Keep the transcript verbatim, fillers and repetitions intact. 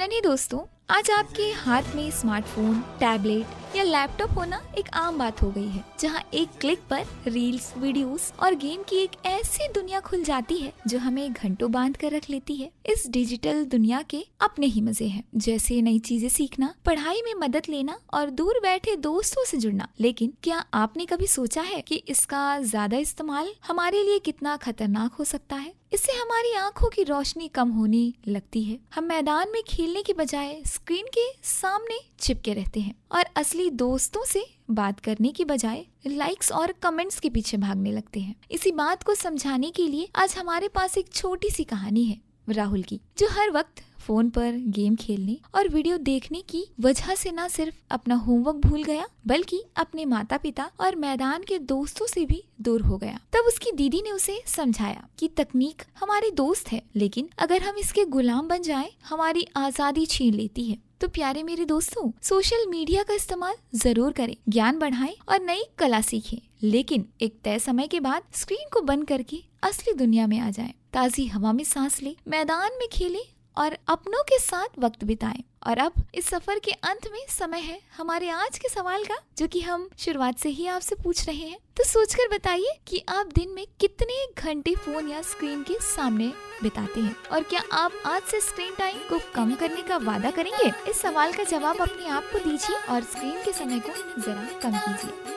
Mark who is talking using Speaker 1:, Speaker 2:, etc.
Speaker 1: जानिए दोस्तों, आज आपके हाथ में स्मार्टफोन, टैबलेट या लैपटॉप होना एक आम बात हो गई है, जहां एक क्लिक पर रील्स, वीडियोस और गेम की एक ऐसी दुनिया खुल जाती है जो हमें घंटों बांध कर रख लेती है। इस डिजिटल दुनिया के अपने ही मजे हैं, जैसे नई चीजें सीखना, पढ़ाई में मदद लेना और दूर बैठे दोस्तों से जुड़ना। लेकिन क्या आपने कभी सोचा है कि इसका ज्यादा इस्तेमाल हमारे लिए कितना खतरनाक हो सकता है? इससे हमारी आंखों की रोशनी कम होने लगती है। हम मैदान में खेलने की बजाय स्क्रीन के सामने चिपके रहते हैं और असली दोस्तों से बात करने की बजाय लाइक्स और कमेंट्स के पीछे भागने लगते हैं। इसी बात को समझाने के लिए आज हमारे पास एक छोटी सी कहानी है राहुल की, जो हर वक्त फोन पर गेम खेलने और वीडियो देखने की वजह से न सिर्फ अपना होमवर्क भूल गया, बल्कि अपने माता पिता और मैदान के दोस्तों से भी दूर हो गया। तब उसकी दीदी ने उसे समझाया कि तकनीक हमारे दोस्त है, लेकिन अगर हम इसके गुलाम बन जाएं, हमारी आजादी छीन लेती है। तो प्यारे मेरे दोस्तों, सोशल मीडिया का इस्तेमाल जरूर करें, ज्ञान बढ़ाएं और नई कला सीखें, लेकिन एक तय समय के बाद स्क्रीन को बंद करके असली दुनिया में आ जाएं, ताजी हवा में सांस लें, मैदान में खेलें और अपनों के साथ वक्त बिताएं। और अब इस सफर के अंत में समय है हमारे आज के सवाल का, जो कि हम शुरुआत से ही आपसे पूछ रहे हैं। तो सोचकर बताइए कि आप दिन में कितने घंटे फोन या स्क्रीन के सामने बिताते हैं, और क्या आप आज से स्क्रीन टाइम को कम करने का वादा करेंगे? इस सवाल का जवाब अपने आप को दीजिए और स्क्रीन के समय को जरा कम कीजिए।